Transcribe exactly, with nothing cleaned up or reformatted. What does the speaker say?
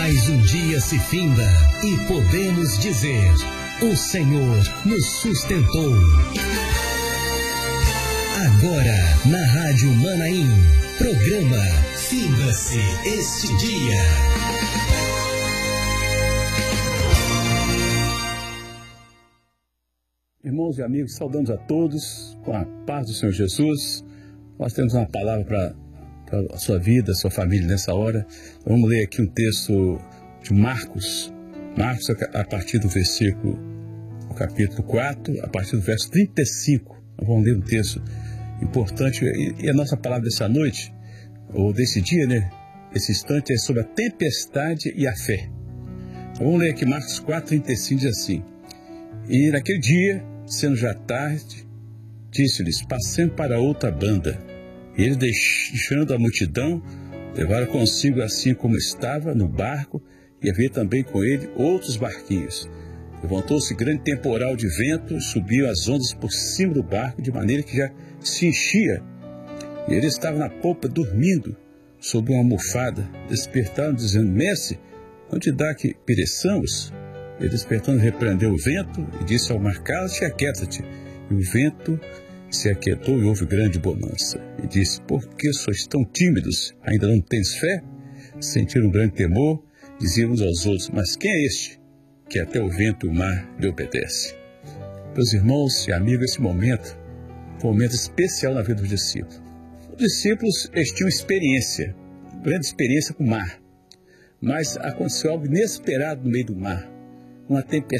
Mais um dia se finda e podemos dizer: o Senhor nos sustentou. Agora, na Rádio Manaim, programa Finda-se este dia. Irmãos e amigos, saudamos a todos com a paz do Senhor Jesus. Nós temos uma palavra para a sua vida, a sua família nessa hora. Então, vamos ler aqui um texto de Marcos. Marcos, a partir do versículo, o capítulo quatro, a partir do verso trinta e cinco. Nós vamos ler um texto importante. E a nossa palavra dessa noite, ou desse dia, né? Esse instante é sobre a tempestade e a fé. Então, vamos ler aqui Marcos quatro, trinta e cinco, diz assim: E naquele dia, sendo já tarde, disse-lhes: passem para outra banda. E eles, deixando a multidão, levaram consigo assim como estava no barco, e havia também com ele outros barquinhos. Levantou-se grande temporal de vento, subiam as ondas por cima do barco, de maneira que já se enchia. E ele estava na popa, dormindo, sob uma almofada. Despertaram, dizendo: Mestre, não te dá que pereçamos? Ele, despertando, repreendeu o vento e disse ao mar: cala-te e aquieta-te. E o vento se aquietou e houve grande bonança. E disse: por que sois tão tímidos? Ainda não tens fé? Sentiram um grande temor, diziam uns aos outros: mas quem é este, que até o vento e o mar lhe obedece? Meus irmãos e amigos, esse momento foi um momento especial na vida dos discípulos. Os discípulos, eles tinham experiência, grande experiência com o mar. Mas aconteceu algo inesperado no meio do mar. Uma tempestade